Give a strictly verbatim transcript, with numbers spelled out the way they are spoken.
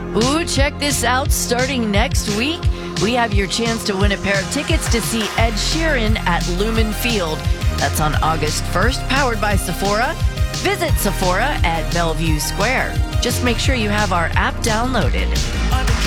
Ooh, check this out. Starting next week, we have your chance to win a pair of tickets to see Ed Sheeran at Lumen Field. That's on August first, powered by Sephora. Visit Sephora at Bellevue Square. Just make sure you have our app downloaded.